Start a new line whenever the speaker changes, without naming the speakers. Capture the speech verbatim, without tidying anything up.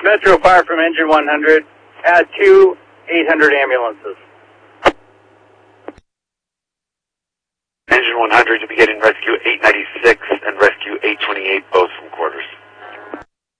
Metro Fire from Engine one hundred. Add two eight hundred ambulances.
Engine one hundred to be getting rescue eight ninety.